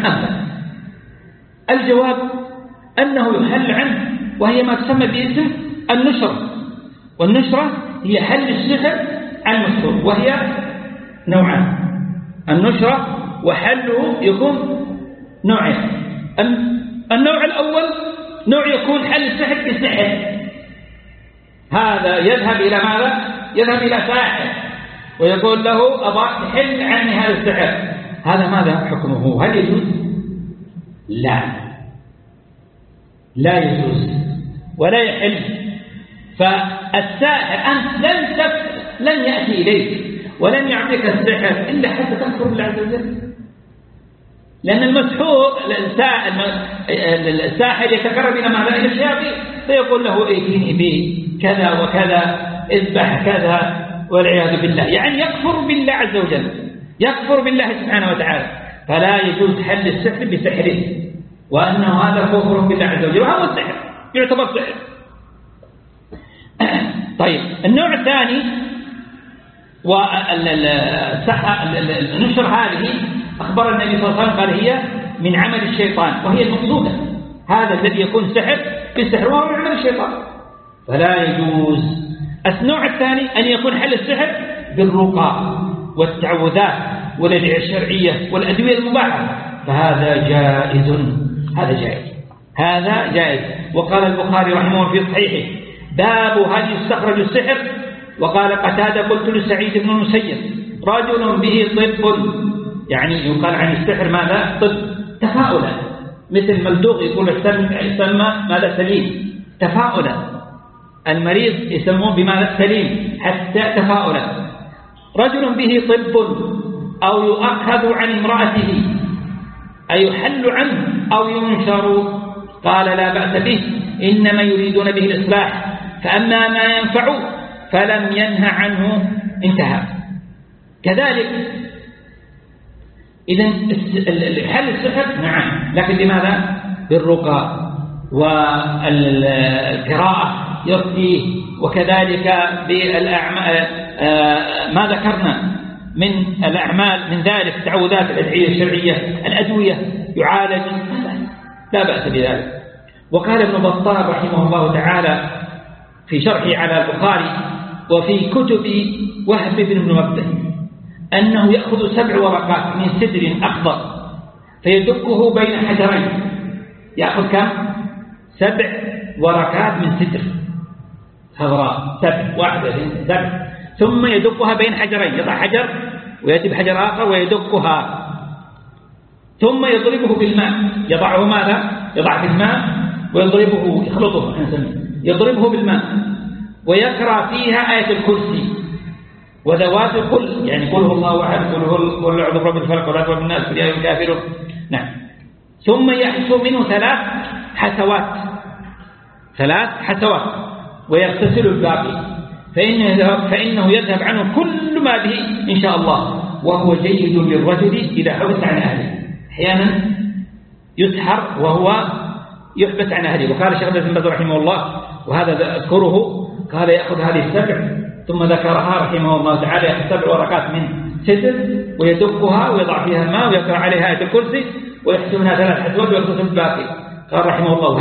أم لا؟ الجواب أنه يحل عنه، وهي ما تسمى باسم النشرة. والنشرة هي حل السحر عن المسحور، وهي نوعان. النشرة وحله يكون نوعين. النوع الأول نوع يكون حل السحر بسحر، هذا يذهب إلى ماذا؟ يذهب إلى ساحر ويقول له أبا تحل عني هذا السحر. هذا ماذا حكمه؟ هل يجوز؟ لا يجوز ولا يحل. فالساحر أنت لن يأتي إليك ولن يعطيك السحر إلا حتى تكفر بالله عز وجل، لأن المسحور الساحر يتقرب إلى ماذا؟ إلى الشياطين، فيقول له ائتني بكذا وكذا، اذبح كذا، والعياذ بالله. يعني يكفر بالله عز وجل، يكفر بالله سبحانه وتعالى. فلا يجوز حل السحر بسحره، وأنه هذا كفر بالله عز وجل، وهذا السحر يعتبر سحر. طيب النوع الثاني والنشر هذه أخبر النبي صلى الله عليه وسلم قال هي من عمل الشيطان، وهي المقصودة. هذا الذي يكون سحر بالسحر وهو من عمل الشيطان، فلا يجوز. النوع الثاني أن يكون حل السحر بالرقى والتعوذات والأدعية الشرعية والأدوية المباحة، فهذا جائز. هذا جائز. وقال البخاري رحمه الله في صحيحه: باب هل يستخرج السحر. وقال قتادة: قلت لسعيد بن المسيب: رجل به طب، يعني يقال عن السحر ماذا؟ طب، تفاؤلا، مثل ملدوغ يقول يسمى ماذا؟ سليم، تفاؤلا. المريض يسموه بماذا؟ سليم، حتى تفاؤلا. رجل به طب أو يؤخذ عن امرأته، أي يحل عنه أو ينشر. قال: لا بأس به، إنما يريدون به الإصلاح، فأما ما ينفع فلم ينه عنه، انتهى. كذلك إذن حل السحر نعم، لكن لماذا؟ بالرقى والقراءة يرقيه، وكذلك بالأعمال ما ذكرنا من الأعمال من ذلك، تعوذات، الأدعية الشرعية، الأدوية، يعالج، لا بأس بذلك. وقال ابن بطال رحمه الله تعالى في شرحه على البخاري وفي كتب وهب بن منبه أنه يأخذ 7 ورقات من سدر أخضر فيدكه بين حجرين. يأخذ كم؟ 7 ورقات من سدر خضراء، 7 ثم يدكها بين حجرين، يضع حجر ويأتي بحجر آخر ويدكها، ثم يضربه بالماء، يضعه ماذا؟ يضع في الماء ويضربه، يخلطه، يضربه بالماء، ويقرأ فيها آية الكرسي وذوات الكل، يعني قل هو الله أحد، قل أعوذ برب الفلق ولا برب الناس، قل يا أيها الكافرون. نعم. ثم يحسو منه 3 حسوات ويغتسل الباقي، فإنه يذهب عنه كل ما به إن شاء الله، وهو جيد للرجل إذا حبس عن أهله. أحيانا يسحر وهو يحبس عن أهله. وقال الشيخ ابن باز رحمه الله، وهذا أذكره، قال يأخذ هذه 7 ثم ذكرها رحمه الله تعالى، يأخذ 7 ورقات من سدر ويدكها ويضع فيها الماء ويقرأ عليها آية الكرسي ويحسب منها 3 حسوات ويغتسل الباقي. قال رحمه الله: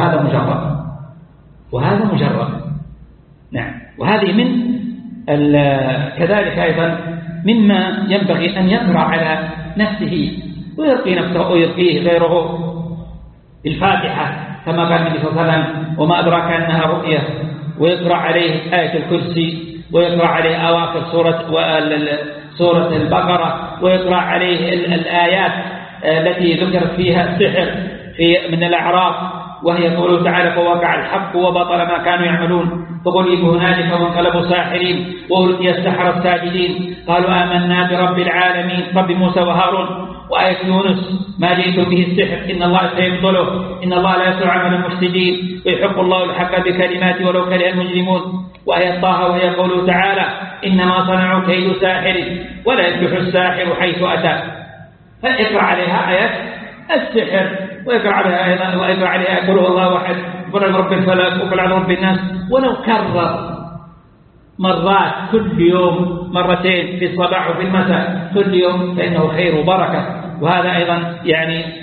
وهذا مجرد. نعم. وهذه من كذلك أيضا مما ينبغي أن يقرأ على نفسه ويرقي نفسه ويرقيه غيره الفاتحة، كما قال النبي صلى الله عليه وسلم: وما أدراك أنها رؤية، ويقرأ عليه آية الكرسي، ويقرأ عليه أواخر سورة البقرة، ويقرأ عليه الآيات التي ذكرت فيها السحر من الأعراف، وهي قوله تعالى: فوقع الحق وبطل ما كانوا يعملون فغلبوا هنالك وانقلبوا ساحرين وألقي السحرة الساجدين قالوا آمنا برب العالمين رب موسى وهارون. وآية يونس: ما جئتم به السحر إن الله سيبطله إن الله لا يسر عمل المفسدين ويحق الله الحق بكلماته ولو كره المجرمون. وآية طه وهي قوله تعالى: إنما صنعوا كيد ساحر ولا يفلح الساحر حيث أتى. فاقرأ عليها آيات السحر، ويقرأ عليها أيضا، ويقرأ عليها قل هو الله أحد، قل أعوذ برب الفلق، وقل أعوذ برب الناس، ولو كرر مرات كل يوم، 2 مرات في الصباح وفي المساء كل يوم، فإنه خير وبركة. وهذا أيضا يعني